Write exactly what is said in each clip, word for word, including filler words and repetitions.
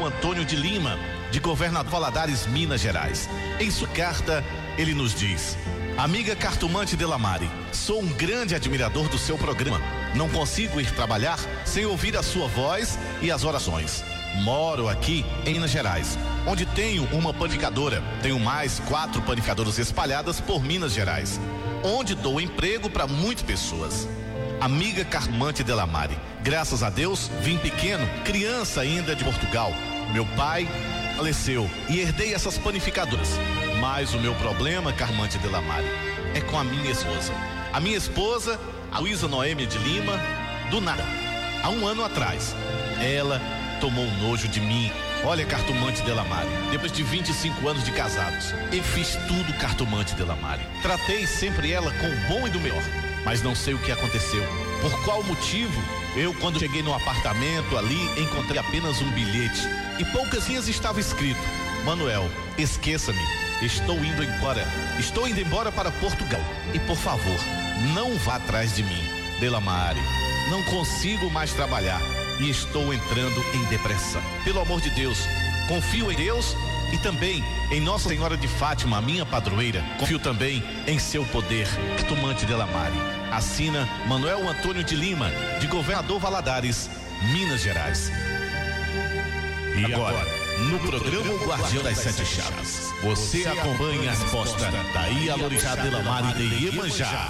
Manuel Antônio de Lima, de Governador Valadares, Minas Gerais. Em sua carta, ele nos diz: amiga cartomante Delamare, sou um grande admirador do seu programa. Não consigo ir trabalhar sem ouvir a sua voz e as orações. Moro aqui em Minas Gerais, onde tenho uma panificadora. Tenho mais quatro panificadoras espalhadas por Minas Gerais, onde dou emprego para muitas pessoas. Amiga cartomante Delamare, graças a Deus vim pequeno, criança ainda de Portugal. Meu pai faleceu e herdei essas panificadoras. Mas o meu problema, cartomante Delamare, é com a minha esposa. A minha esposa, a Luísa Noêmia de Lima, do nada, há um ano atrás, ela tomou nojo de mim. Olha, cartomante Delamare, depois de vinte e cinco anos de casados, eu fiz tudo, cartomante Delamare. Tratei sempre ela com o bom e do melhor, mas não sei o que aconteceu. Por qual motivo? Eu, quando cheguei no apartamento ali, encontrei apenas um bilhete e poucas linhas estava escrito: Manuel, esqueça-me, estou indo embora. Estou indo embora para Portugal. E por favor, não vá atrás de mim. Delamare, não consigo mais trabalhar e estou entrando em depressão. Pelo amor de Deus, confio em Deus e também em Nossa Senhora de Fátima, a minha padroeira. Confio também em seu poder. Cartomante Delamare. Assina Manuel Antônio de Lima, de Governador Valadares, Minas Gerais. E agora, no programa O Guardião das Sete Chaves, você acompanha a resposta da Ialorixá Delamare de Iemanjá.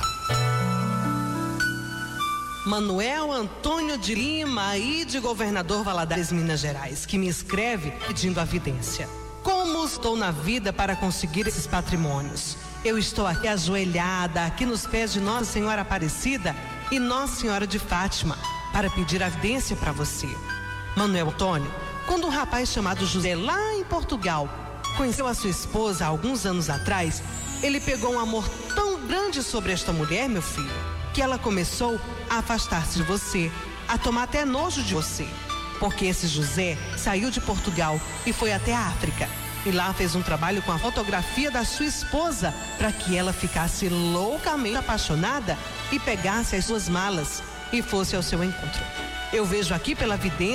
Manuel Antônio de Lima, aí de Governador Valadares, Minas Gerais, que me escreve pedindo a vidência. Como estou na vida para conseguir esses patrimônios? Eu estou aqui ajoelhada, aqui nos pés de Nossa Senhora Aparecida e Nossa Senhora de Fátima, para pedir a vidência para você. Manuel Antônio, quando um rapaz chamado José, lá em Portugal, conheceu a sua esposa há alguns anos atrás, ele pegou um amor tão grande sobre esta mulher, meu filho, que ela começou a afastar-se de você, a tomar até nojo de você. Porque esse José saiu de Portugal e foi até a África. E lá fez um trabalho com a fotografia da sua esposa, para que ela ficasse loucamente apaixonada e pegasse as suas malas e fosse ao seu encontro. Eu vejo aqui pela vidência